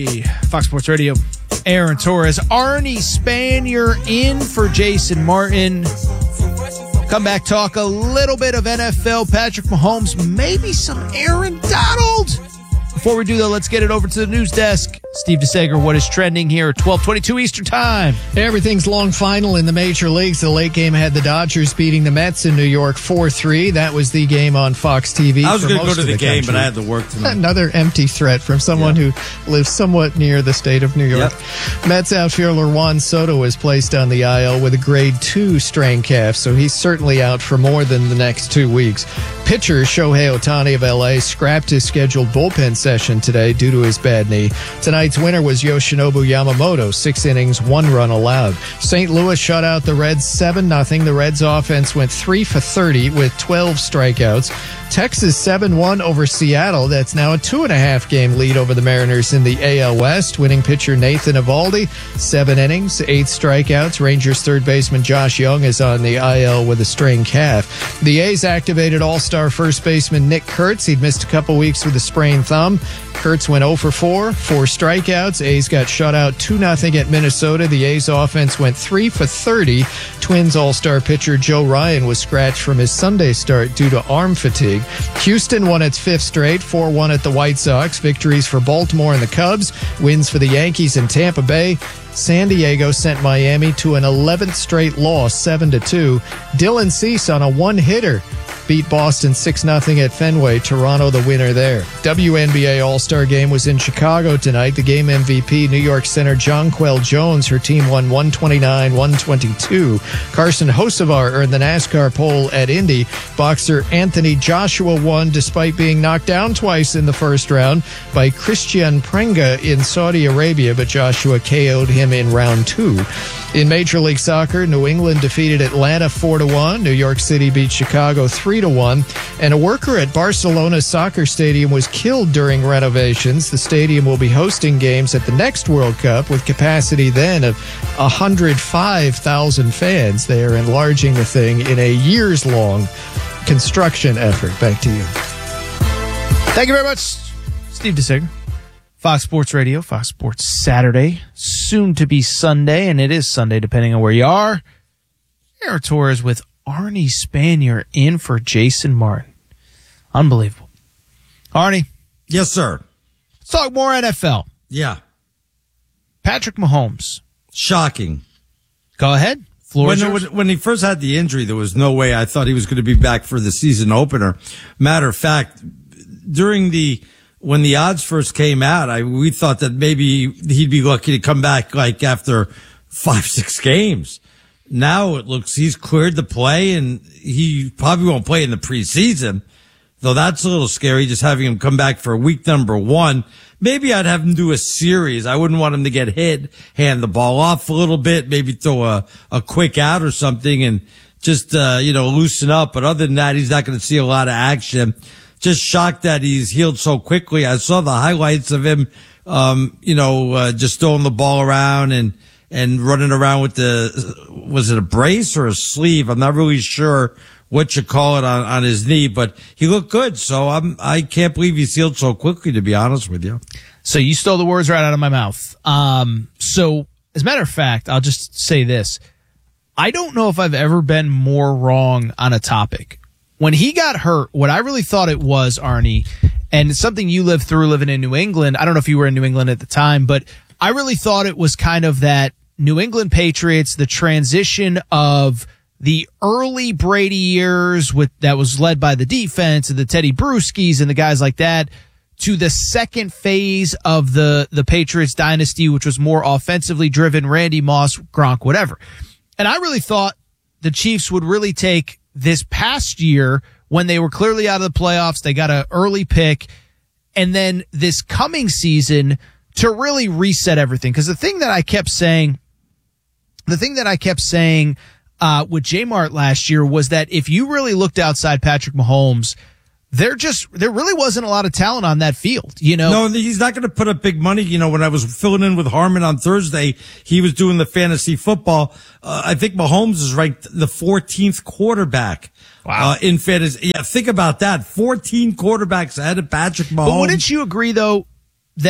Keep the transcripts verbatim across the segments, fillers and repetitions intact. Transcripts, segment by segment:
Fox Sports Radio, Aaron Torres, Arnie Spanier in for Jason Martin. Come back, talk a little bit of N F L, Patrick Mahomes, maybe some Aaron Donald. Before we do, though, let's get it over to the news desk. Steve DeSager, what is trending here at twelve twenty-two Eastern Time? Everything's long final in the major leagues. The late game had the Dodgers beating the Mets in New York four three. That was the game on Fox T V. I was going to go to the, the game, country. but I had to work tonight. Another empty threat from someone yeah. who lives somewhat near the state of New York. Yep. Mets outfielder Juan Soto was placed on the I L with a grade two strained calf, so he's certainly out for more than the next two weeks. Pitcher Shohei Ohtani of L A scrapped his scheduled bullpen session today due to his bad knee. Tonight's winner was Yoshinobu Yamamoto, six innings, one run allowed. Saint Louis shut out the Reds seven nothing. The Reds offense went three for thirty with twelve strikeouts. Texas seven one over Seattle. That's now a two and a half game lead over the Mariners in the A L West. Winning pitcher Nathan Eovaldi, seven innings, eight strikeouts. Rangers third baseman Josh Young is on the I L with a strained calf. The A's activated all-star first baseman Nick Kurtz. He'd missed a couple weeks with a sprained thumb. Kurtz went oh for four, four strikeouts. A's got shut out two nothing at Minnesota. The A's offense went three for thirty. Twins all-star pitcher Joe Ryan was scratched from his Sunday start due to arm fatigue. Houston won its fifth straight, four one at the White Sox. Victories for Baltimore and the Cubs. Wins for the Yankees and Tampa Bay. San Diego sent Miami to an eleventh straight loss, seven to two. Dylan Cease on a one-hitter beat Boston six nothing at Fenway. Toronto the winner there. W N B A All-Star Game was in Chicago tonight. The game M V P, New York center Jonquel Jones. Her team won one twenty-nine one twenty-two. Carson Hocevar earned the NASCAR pole at Indy. Boxer Anthony Joshua won despite being knocked down twice in the first round by Christian Prenga in Saudi Arabia, but Joshua K O'd him in round two. In Major League Soccer, New England defeated Atlanta four to one. New York City beat Chicago three to one. And a worker at Barcelona's soccer stadium was killed during renovations. The stadium will be hosting games at the next World Cup with capacity then of one hundred five thousand fans. They are enlarging the thing in a years-long construction effort. Back to you. Thank you very much, Steve DeSager. Fox Sports Radio, Fox Sports Saturday, soon to be Sunday, and it is Sunday depending on where you are. Aaron Torres with Arnie Spanier in for Jason Martin. Unbelievable. Arnie. Yes, sir. Let's talk more N F L. Yeah. Patrick Mahomes. Shocking. Go ahead. Floor when, is yours. when, when he first had the injury, there was no way I thought he was going to be back for the season opener. Matter of fact, during the when the odds first came out, I we thought that maybe he'd be lucky to come back like after five, six games. Now it looks he's cleared to play, and he probably won't play in the preseason, though that's a little scary, just having him come back for week number one. Maybe I'd have him do a series. I wouldn't want him to get hit, hand the ball off a little bit, maybe throw a, a quick out or something and just, uh, you know, loosen up. But other than that, he's not going to see a lot of action. Just shocked that he's healed so quickly. I saw the highlights of him, um, you know, uh, just throwing the ball around and, and running around with the, was it a brace or a sleeve? I'm not really sure what you call it on, on his knee, but he looked good. So I'm, I can't believe he's healed so quickly, to be honest with you. So you stole the words right out of my mouth. Um, so as a matter of fact, I'll just say this. I don't know if I've ever been more wrong on a topic. When he got hurt, what I really thought it was, Arnie, and it's something you lived through living in New England. I don't know if you were in New England at the time, but I really thought it was kind of that New England Patriots, the transition of the early Brady years with that was led by the defense and the Teddy Bruschi's and the guys like that, to the second phase of the, the Patriots dynasty, which was more offensively driven, Randy Moss, Gronk, whatever. And I really thought the Chiefs would really take this past year when they were clearly out of the playoffs, they got an early pick, and then this coming season to really reset everything. Because the thing that I kept saying, the thing that I kept saying uh, with J-Mart last year was that if you really looked outside Patrick Mahomes, there just, there really wasn't a lot of talent on that field, you know? No, he's not going to put up big money. You know, when I was filling in with Harmon on Thursday, he was doing the fantasy football. Uh, I think Mahomes is ranked the fourteenth quarterback. Wow. Uh, in fantasy. Yeah, think about that. fourteen quarterbacks ahead of Patrick Mahomes. But wouldn't you agree, though, that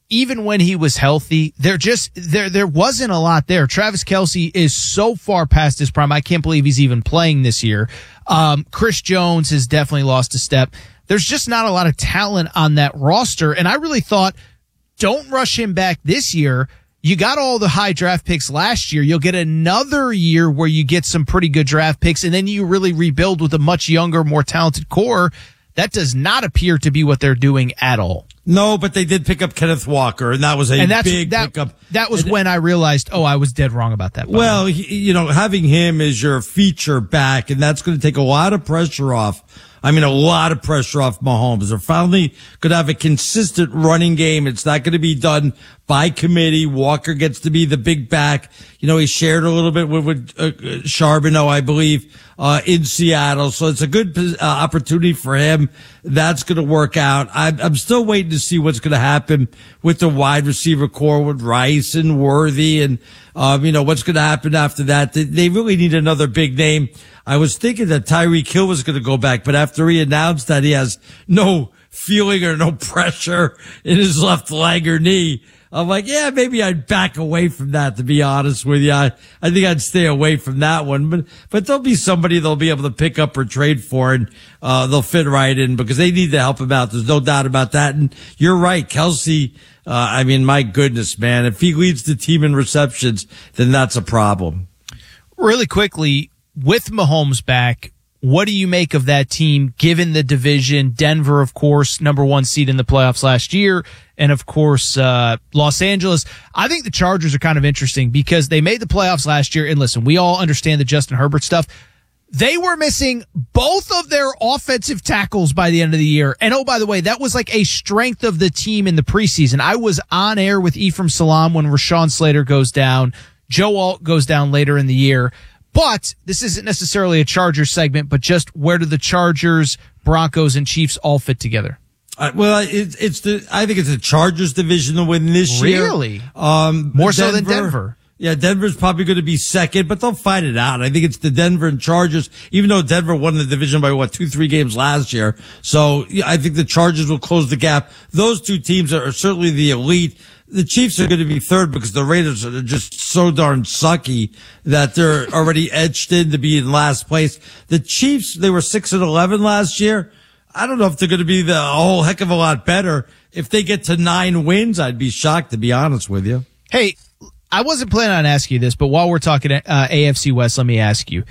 even when he was healthy, there just there there wasn't a lot there. Travis Kelce is so far past his prime. I can't believe he's even playing this year. Um, Chris Jones has definitely lost a step. There's just not a lot of talent on that roster, and I really thought, don't rush him back this year. You got all the high draft picks last year. You'll get another year where you get some pretty good draft picks, and then you really rebuild with a much younger, more talented core. That does not appear to be what they're doing at all. No, but they did pick up Kenneth Walker, and that was a and that's, big that, pickup. That was and, when I realized, oh, I was dead wrong about that. Well, he, you know, having him as your feature back, and that's going to take a lot of pressure off. I mean, a lot of pressure off Mahomes. They're finally going to have a consistent running game. It's not going to be done by committee. Walker gets to be the big back. You know, he shared a little bit with, with uh, Charbonneau, I believe, uh, in Seattle. So it's a good uh, opportunity for him. That's going to work out. I'm, I'm still waiting to see what's going to happen with the wide receiver core with Rice and Worthy, and, um, you know, what's going to happen after that. They, they really need another big name. I was thinking that Tyreek Hill was going to go back, but after he announced that he has no feeling or no pressure in his left leg or knee, I'm like, yeah, maybe I'd back away from that, to be honest with you. I, I think I'd stay away from that one, but, but there'll be somebody they'll be able to pick up or trade for, and, uh, they'll fit right in because they need to help him out. There's no doubt about that. And you're right. Kelce, uh, I mean, my goodness, man, if he leads the team in receptions, then that's a problem. Really quickly, with Mahomes back, what do you make of that team, given the division? Denver, of course, number one seed in the playoffs last year. And, of course, uh, Los Angeles. I think the Chargers are kind of interesting because they made the playoffs last year. And, listen, we all understand the Justin Herbert stuff. They were missing both of their offensive tackles by the end of the year. And, oh, by the way, that was like a strength of the team in the preseason. I was on air with Ephraim Salaam when Rashawn Slater goes down. Joe Alt goes down later in the year. But this isn't necessarily a Chargers segment, but just where do the Chargers, Broncos, and Chiefs all fit together? Uh, well, it, it's the, I think it's the Chargers division to win this really? year. Really? Um, More Denver, so than Denver. Yeah, Denver's probably going to be second, but they'll fight it out. I think it's the Denver and Chargers, even though Denver won the division by what, two, three games last year. So yeah, I think the Chargers will close the gap. Those two teams are, are certainly the elite. The Chiefs are going to be third because the Raiders are just so darn sucky that they're already edged in to be in last place. The Chiefs, they were six and eleven last year. I don't know if they're going to be the a whole heck of a lot better. If they get to nine wins, I'd be shocked, to be honest with you. Hey, I wasn't planning on asking you this, but while we're talking uh, A F C West, let me ask you.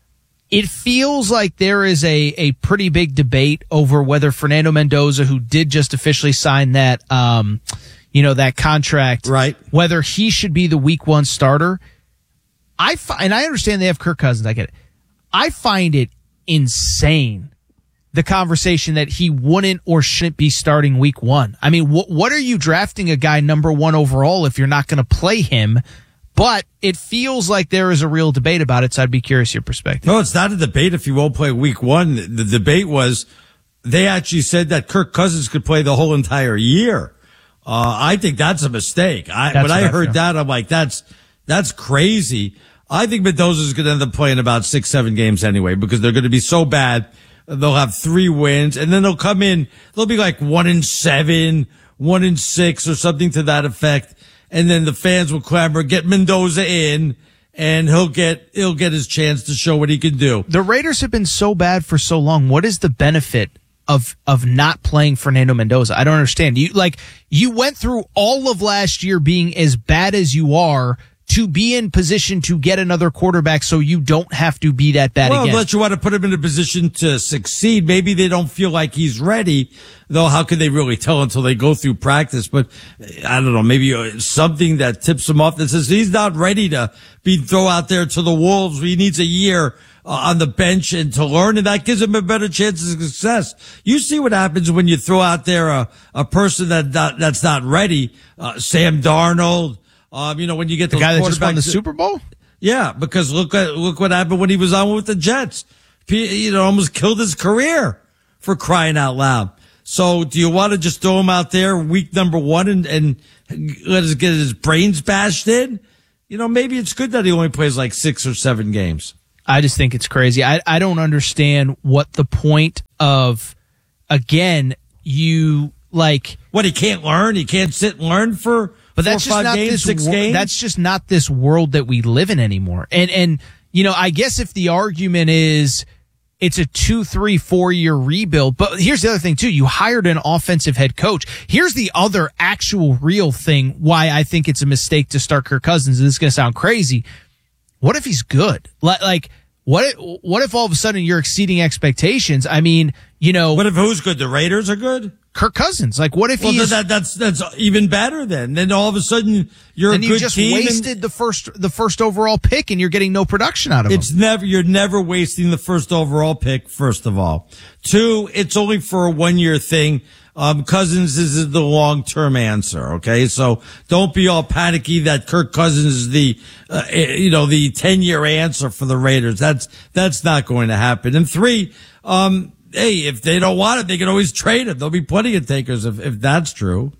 It feels like there is a, a pretty big debate over whether Fernando Mendoza, who did just officially sign that, um, you know, that contract, right, whether he should be the week one starter. I fi- and I understand they have Kirk Cousins. I get it. I find it insane, the conversation that he wouldn't or shouldn't be starting week one. I mean, wh- what are you drafting a guy number one overall if you're not going to play him? But it feels like there is a real debate about it, so I'd be curious your perspective. No, it's not a debate if he won't play week one. The debate was they actually said that Kirk Cousins could play the whole entire year. Uh, I think that's a mistake. I, when I heard that, I'm like, that's, that's crazy. I think Mendoza's going to end up playing about six, seven games anyway, because they're going to be so bad. They'll have three wins and then they'll come in. They'll be like one in seven, one in six or something to that effect. And then the fans will clamor, get Mendoza in, and he'll get, he'll get his chance to show what he can do. The Raiders have been so bad for so long. What is the benefit of, of not playing Fernando Mendoza? I don't understand. You, like, you went through all of last year being as bad as you are to be in position to get another quarterback so you don't have to be that bad well, again. Well, unless you want to put him in a position to succeed. Maybe they don't feel like he's ready, though how can they really tell until they go through practice? But I don't know, maybe something that tips him off that says he's not ready to be thrown out there to the wolves. He needs a year uh, on the bench and to learn, and that gives him a better chance of success. You see what happens when you throw out there a, a person that not, that's not ready. Uh, Sam Darnold. Um, you know, when you get the those guy that just won the to, Super Bowl? Yeah, because look at, look what happened when he was on with the Jets. He, you know, almost killed his career, for crying out loud. So do you want to just throw him out there week number one and, and let us get his brains bashed in? You know, maybe it's good that he only plays like six or seven games. I just think it's crazy. I, I don't understand what the point of, again, you like, What, he can't learn? He can't sit and learn for but four, that's just five not games, this six wor- games? That's just not this world that we live in anymore. And, and, you know, I guess if the argument is it's a two, three, four year rebuild, but here's the other thing too. You hired an offensive head coach. Here's the other actual real thing why I think it's a mistake to start Kirk Cousins. This is going to sound crazy. What if he's good? Like, what if, what if all of a sudden you're exceeding expectations? I mean, you know. What if who's good? The Raiders are good? Kirk Cousins. Like, what if well, he's that, that's that's even better then. Then all of a sudden you're and a you good just team. wasted and the first the first overall pick, and you're getting no production out of it's him. never you're never wasting the first overall pick. First of all, two, it's only for a one year thing. Um, Cousins is the long term answer. Okay, so don't be all panicky that Kirk Cousins is the uh, you know the ten year answer for the Raiders. That's that's not going to happen. And three, um. Hey, if they don't want it, they can always trade him. There'll be plenty of takers if, if that's true.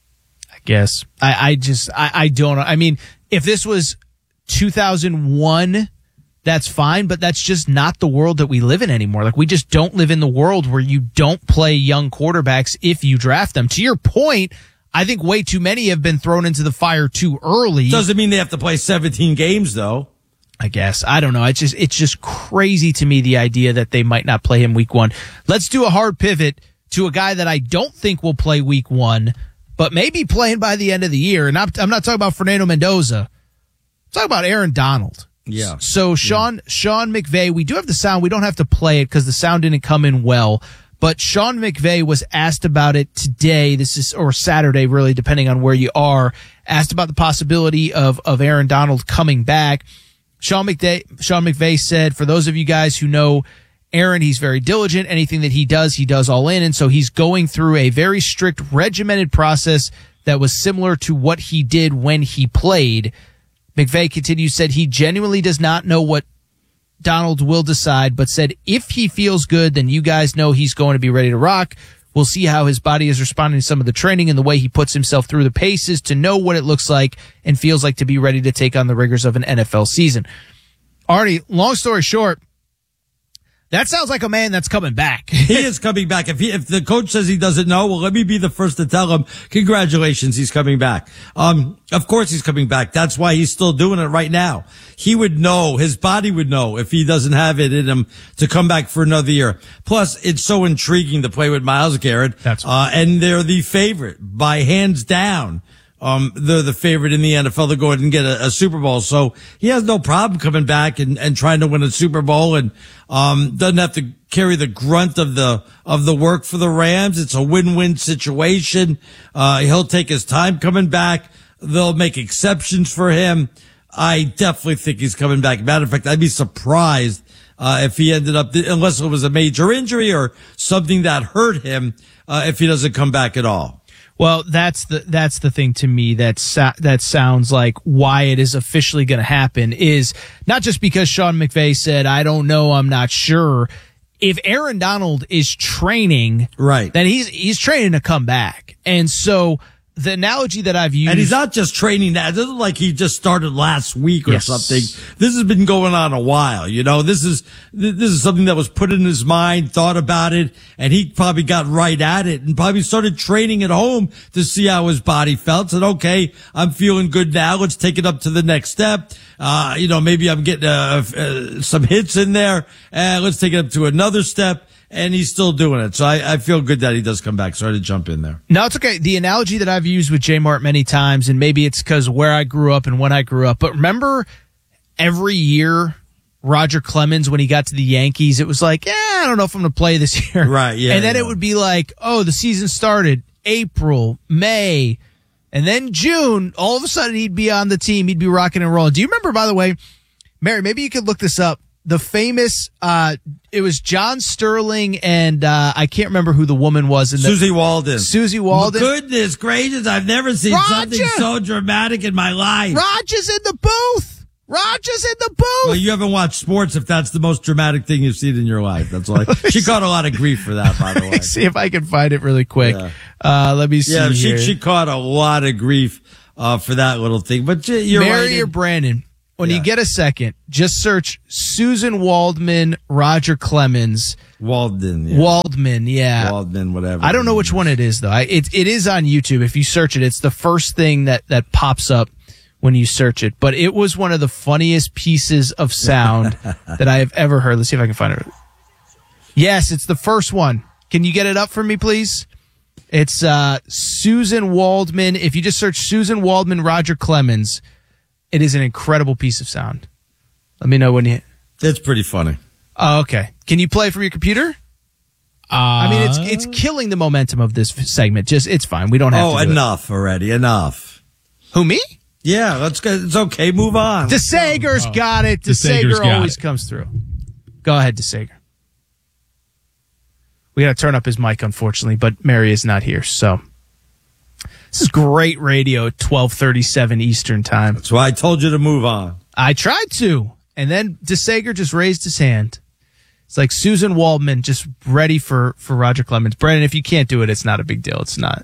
I guess. I, I just, I, I don't know. I mean, if this was two thousand one, that's fine, but that's just not the world that we live in anymore. Like, we just don't live in the world where you don't play young quarterbacks if you draft them. To your point, I think way too many have been thrown into the fire too early. Doesn't mean they have to play seventeen games, though. I guess. I don't know. It's just, it's just crazy to me, the idea that they might not play him week one. Let's do a hard pivot to a guy that I don't think will play week one, but maybe playing by the end of the year. And I'm, I'm not talking about Fernando Mendoza. I'm talking about Aaron Donald. Yeah. So Sean, yeah. Sean McVay, we do have the sound. We don't have to play it because the sound didn't come in well, but Sean McVay was asked about it today. This is, or Saturday, really, depending on where you are, asked about the possibility of, of Aaron Donald coming back. Sean McVay, Sean McVay said, for those of you guys who know Aaron, he's very diligent. Anything that he does, he does all in. And so he's going through a very strict, regimented process that was similar to what he did when he played. McVay continues, said he genuinely does not know what Donald will decide, but said if he feels good, then you guys know he's going to be ready to rock. We'll see how his body is responding to some of the training and the way he puts himself through the paces to know what it looks like and feels like to be ready to take on the rigors of an N F L season. Artie, long story short, that sounds like a man that's coming back. He is coming back. If he, if the coach says he doesn't know, well, let me be the first to tell him, congratulations, he's coming back. Um, of course he's coming back. That's why he's still doing it right now. He would know, his body would know if he doesn't have it in him to come back for another year. Plus, it's so intriguing to play with Myles Garrett. That's right. Uh, and they're the favorite by hands down. Um, they're the favorite in the N F L to go ahead and get a, a Super Bowl. So he has no problem coming back and, and trying to win a Super Bowl and, um, doesn't have to carry the grunt of the, of the work for the Rams. It's a win-win situation. Uh, he'll take his time coming back. They'll make exceptions for him. I definitely think he's coming back. Matter of fact, I'd be surprised, uh, if he ended up, unless it was a major injury or something that hurt him, uh, if he doesn't come back at all. Well, that's the that's the thing to me that sa- that sounds like why it is officially going to happen is not just because Sean McVay said, I don't know, I'm not sure. If Aaron Donald is training, right, then he's he's training to come back. And so the analogy that I've used, and he's not just training that. This isn't like he just started last week or yes. something. This has been going on a while. You know, this is this is something that was put in his mind, thought about it, and he probably got right at it and probably started training at home to see how his body felt. Said, okay, I'm feeling good now. Let's take it up to the next step. Uh, you know, maybe I'm getting uh, uh, some hits in there, and let's take it up to another step. And he's still doing it. So I, I feel good that he does come back. Sorry to jump in there. No, it's okay. The analogy that I've used with J Mart many times, and maybe it's because where I grew up and when I grew up, but remember every year Roger Clemens, when he got to the Yankees, it was like, yeah, I don't know if I'm going to play this year. Right, yeah. And then yeah. it would be like, oh, the season started April, May, and then June. All of a sudden he'd be on the team. He'd be rocking and rolling. Do you remember, by the way, Mary, maybe you could look this up. The famous, uh, it was John Sterling and, uh, I can't remember who the woman was. In the, Susie Walden. Susie Walden. Goodness gracious, I've never seen Roger. something so dramatic in my life. Roger's in the booth. Roger's in the booth. Well, you haven't watched sports if that's the most dramatic thing you've seen in your life. That's all. I, she caught a lot of grief for that, by the way. See if I can find it really quick. Yeah. Uh, let me see Yeah, she, here. she caught a lot of grief, uh, for that little thing. But you're Mary right. or Brandon? when Yeah. you get a second, just search Susan Waldman, Roger Clemens. Walden. Yeah. Waldman, yeah. Waldman, whatever. I don't know which one it is, though. I, it, it is on YouTube. If you search it, it's the first thing that, that pops up when you search it. But it was one of the funniest pieces of sound that I have ever heard. Let's see if I can find it. Yes, it's the first one. Can you get it up for me, please? It's uh, Susan Waldman. If you just search Susan Waldman, Roger Clemens, it is an incredible piece of sound. Let me know when you... It's pretty funny. Oh, okay. Can you play from your computer? Uh, I mean, it's it's killing the momentum of this segment. Just It's fine. We don't have Oh, to do enough already. Enough. it. Who, me? Yeah, let's go. It's okay. Move on. DeSager's Oh, got it. DeSager's DeSager got always it. comes through. Go ahead, DeSager. We got to turn up his mic, unfortunately, but Mary is not here. So this is great radio at twelve thirty-seven Eastern time. That's why I told you to move on. I tried to, and then DeSager just raised his hand. It's like Susan Waldman just ready for, for Roger Clemens. Brandon, if you can't do it, it's not a big deal. It's not.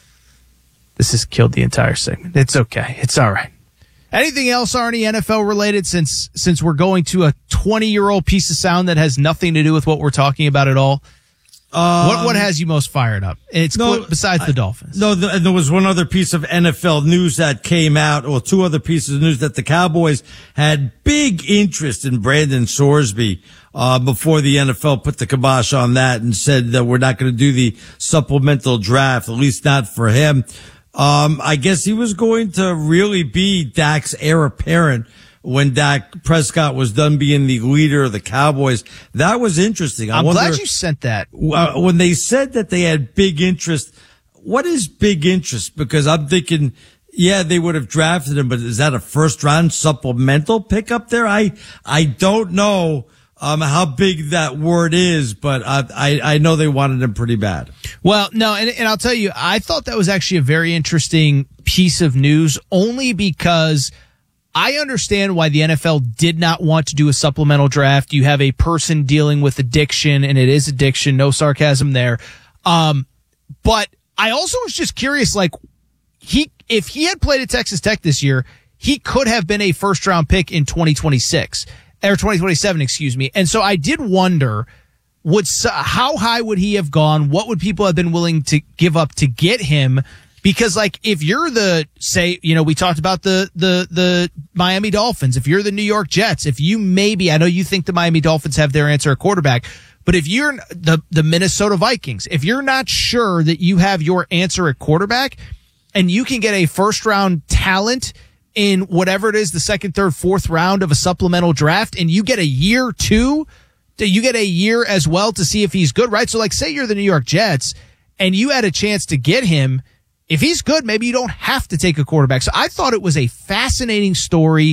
This has killed the entire segment. It's okay. It's all right. Anything else, Arnie, N F L related, since since we're going to a twenty-year-old piece of sound that has nothing to do with what we're talking about at all? Um, what what has you most fired up? It's no, besides the I, Dolphins. No, the, and there was one other piece of N F L news that came out, or two other pieces of news, that the Cowboys had big interest in Brandon Sorsby uh, before the N F L put the kibosh on that and said that we're not going to do the supplemental draft, at least not for him. Um, I guess he was going to really be Dak's heir apparent when Dak Prescott was done being the leader of the Cowboys. That was interesting. I I'm wonder, glad you sent that. uh, when they said that they had big interest, what is big interest? Because I'm thinking, yeah, they would have drafted him, but is that a first round supplemental pick up there? I, I don't know, um, how big that word is, but I, I, I know they wanted him pretty bad. Well, no, and, and I'll tell you, I thought that was actually a very interesting piece of news, only because I understand why the N F L did not want to do a supplemental draft. You have a person dealing with addiction, and it is addiction. No sarcasm there. Um, but I also was just curious, like, he, if he had played at Texas Tech this year, he could have been a first round pick in twenty twenty-six or twenty twenty-seven, excuse me. And so I did wonder, would, how high would he have gone? What would people have been willing to give up to get him? Because, like, if you're the, say, you know, we talked about the, the, the Miami Dolphins. If you're the New York Jets, if you maybe, I know you think the Miami Dolphins have their answer at quarterback, but if you're the, the Minnesota Vikings, if you're not sure that you have your answer at quarterback and you can get a first round talent in whatever it is, the second, third, fourth round of a supplemental draft, and you get a year two, you get a year as well to see if he's good, right? So, like, say you're the New York Jets and you had a chance to get him. If he's good, maybe you don't have to take a quarterback. So I thought it was a fascinating story.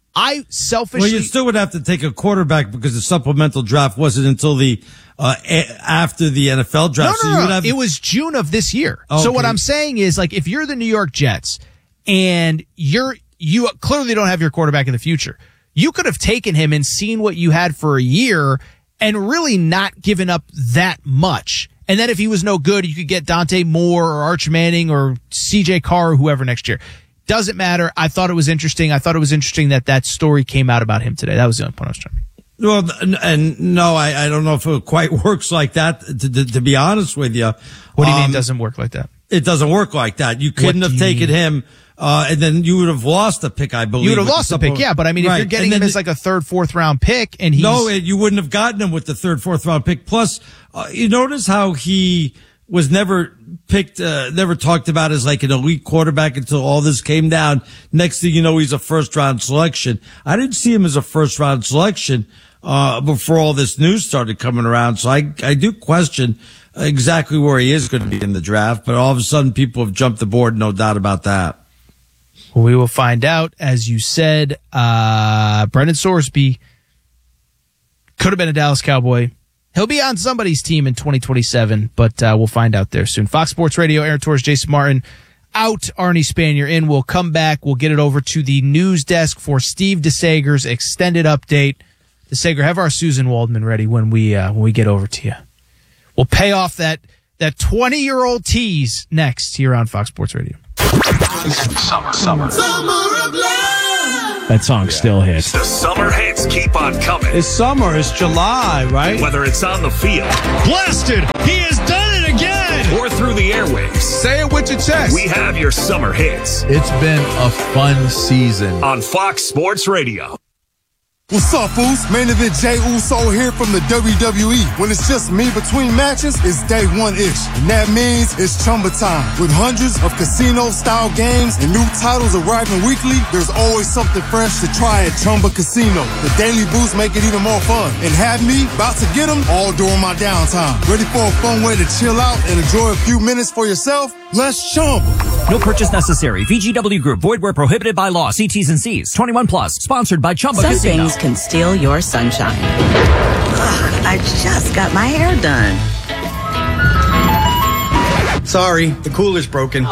I selfishly... Well, you still would have to take a quarterback because the supplemental draft wasn't until the uh, a- after the N F L draft. No, no, so you no. would have... It was June of this year. Okay. So what I'm saying is, like, if you're the New York Jets and you're you clearly don't have your quarterback in the future, you could have taken him and seen what you had for a year and really not given up that much. And then if he was no good, you could get Dante Moore or Arch Manning or C J Carr or whoever next year. Doesn't matter. I thought it was interesting. I thought it was interesting that that story came out about him today. That was the only point I was trying to make. Well, and no, I, I don't know if it quite works like that, to, to, to be honest with you. What do you um, mean it doesn't work like that? It doesn't work like that. You couldn't What have do you taken mean? him, uh, and then you would have lost the pick, I believe. You would have with lost the supple- pick, yeah. But I mean, if Right. you're getting And him then as like a third, fourth round pick, and he's No, it, you wouldn't have gotten him with the third, fourth round pick. Plus, uh, you notice how he was never picked, uh, never talked about as like an elite quarterback until all this came down. Next thing you know, he's a first round selection. I didn't see him as a first round selection, uh, before all this news started coming around. So I, I do question exactly where he is going to be in the draft, but all of a sudden people have jumped the board. No doubt about that. We will find out. As you said, uh, Brendan Sorsby could have been a Dallas Cowboy. He'll be on somebody's team in twenty twenty-seven, but uh, we'll find out there soon. Fox Sports Radio, Aaron Torres, Jason Martin, out. Arnie Spanier in. We'll come back. We'll get it over to the news desk for Steve DeSager's extended update. DeSager, have our Susan Waldman ready when we uh, when we get over to you. We'll pay off that that twenty-year-old tease next here on Fox Sports Radio. Summer, summer, summer of love. that song yeah. still hits. The summer hits keep on coming. It's summer. It's July, right? Whether it's on the field. Blasted! He has done it again! Or through the airwaves. Say it with your chest. We have your summer hits. It's been a fun season. On Fox Sports Radio. What's up, fools? Main event Jey Uso here from the W W E. When it's just me between matches, it's day one-ish. And that means it's Chumba time. With hundreds of casino-style games and new titles arriving weekly, there's always something fresh to try at Chumba Casino. The daily boosts make it even more fun. And have me about to get them all during my downtime. Ready for a fun way to chill out and enjoy a few minutes for yourself? Let's Chumba. No purchase necessary. V G W Group. Void where prohibited by law. See T's and C's. twenty-one plus. Sponsored by Chumba Some Casino. Things can steal your sunshine. Ugh, I just got my hair done. Sorry, the cooler's broken.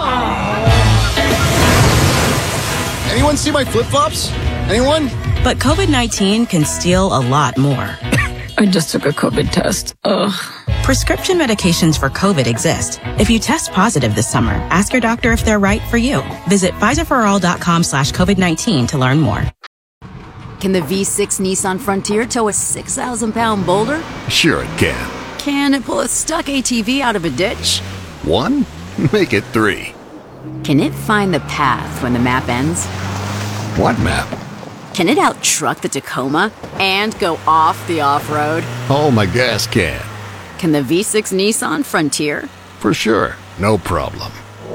Anyone see my flip-flops? Anyone? But COVID nineteen can steal a lot more. I just took a COVID test. Ugh. Prescription medications for COVID exist. If you test positive this summer, ask your doctor if they're right for you. Visit Pfizerforall.com slash COVID-19 to learn more. Can the V six Nissan Frontier tow a six thousand pound boulder? Sure it can. Can it pull a stuck A T V out of a ditch? One? Make it three. Can it find the path when the map ends? What map? Can it out-truck the Tacoma and go off the off-road? Oh, my gas can. Can the V six Nissan Frontier? For sure. No problem.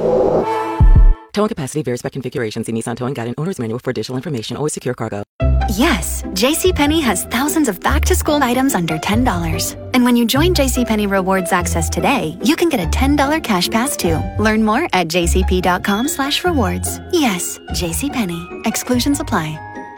Towing capacity varies by configuration. See Nissan Towing Guide and Owner's Manual for additional information. Always secure cargo. Yes, JCPenney has thousands of back-to-school items under ten dollars. And when you join JCPenney Rewards Access today, you can get a ten dollars cash pass too. Learn more at jcp.com slash rewards. Yes, JCPenney. Exclusions apply.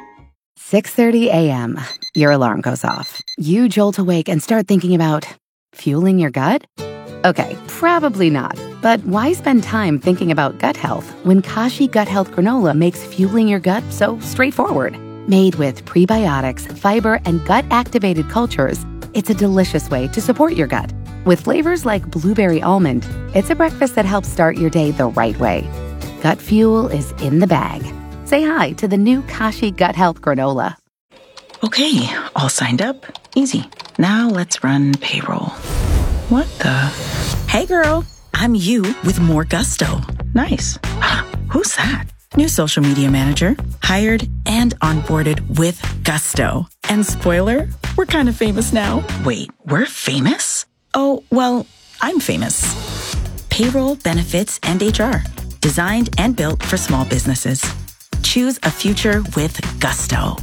six thirty a.m. Your alarm goes off. You jolt awake and start thinking about fueling your gut? Okay, probably not. But why spend time thinking about gut health when Kashi Gut Health Granola makes fueling your gut so straightforward? Made with prebiotics, fiber, and gut-activated cultures, it's a delicious way to support your gut. With flavors like blueberry almond, it's a breakfast that helps start your day the right way. Gut fuel is in the bag. Say hi to the new Kashi Gut Health Granola. Okay, all signed up. Easy. Now let's run payroll. What the? Hey girl, I'm you with more gusto. Nice. Who's that? New social media manager, hired and onboarded with gusto. And spoiler, we're kind of famous now. Wait, we're famous? Oh, well, I'm famous. Payroll, benefits, and H R. Designed and built for small businesses. Choose a future with gusto.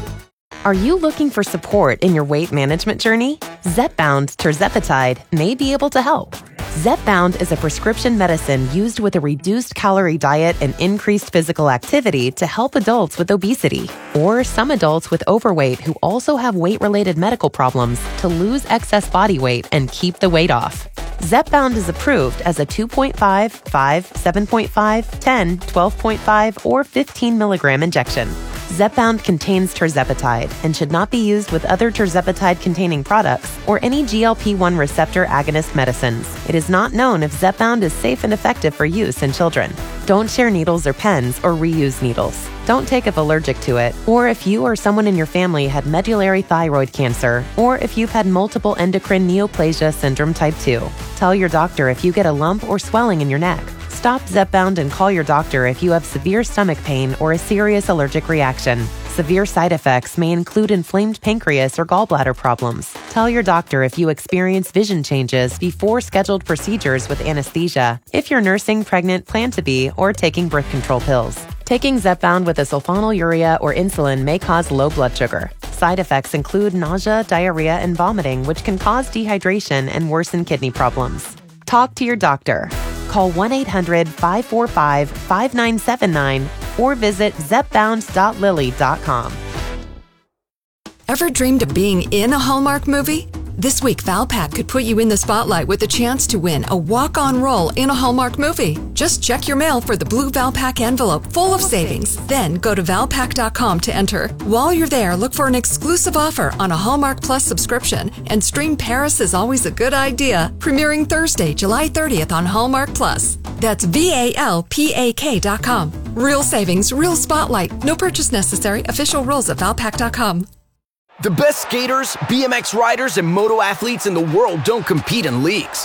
Are you looking for support in your weight management journey? Zepbound tirzepatide may be able to help. Zepbound is a prescription medicine used with a reduced calorie diet and increased physical activity to help adults with obesity, or some adults with overweight who also have weight-related medical problems to lose excess body weight and keep the weight off. Zepbound is approved as a two point five, five, seven point five, ten, twelve point five, or fifteen milligram injection. Zepbound contains tirzepatide and should not be used with other tirzepatide-containing products or any G L P one receptor agonist medicines. It is not known if Zepbound is safe and effective for use in children. Don't share needles or pens or reuse needles. Don't take if allergic to it, or if you or someone in your family had medullary thyroid cancer, or if you've had multiple endocrine neoplasia syndrome type two. Tell your doctor if you get a lump or swelling in your neck. Stop Zepbound and call your doctor if you have severe stomach pain or a serious allergic reaction. Severe side effects may include inflamed pancreas or gallbladder problems. Tell your doctor if you experience vision changes before scheduled procedures with anesthesia, if you're nursing, pregnant, plan to be, or taking birth control pills. Taking Zepbound with a sulfonylurea or insulin may cause low blood sugar. Side effects include nausea, diarrhea, and vomiting, which can cause dehydration and worsen kidney problems. Talk to your doctor. Call one eight hundred, five four five, five nine seven nine or visit zepbound dot lilly dot com. Ever dreamed of being in a Hallmark movie? This week, Valpak could put you in the spotlight with a chance to win a walk-on role in a Hallmark movie. Just check your mail for the blue Valpak envelope full of savings. Then go to valpak dot com to enter. While you're there, look for an exclusive offer on a Hallmark Plus subscription and stream Paris is Always a Good Idea, premiering Thursday, July thirtieth on Hallmark Plus. That's V A L P A K dot com. Real savings, real spotlight. No purchase necessary. Official rules at valpak dot com. The best skaters, B M X riders, and moto athletes in the world don't compete in leagues.